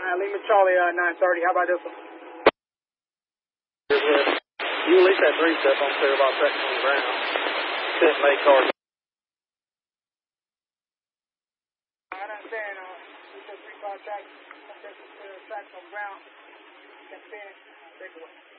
Lima Charlie, 930. How about this one? You at least had 3 step on clear about seconds on the ground. Couldn't make cars. I understand. We said 3 car tracks. Tracks on ground. That's it. Take away.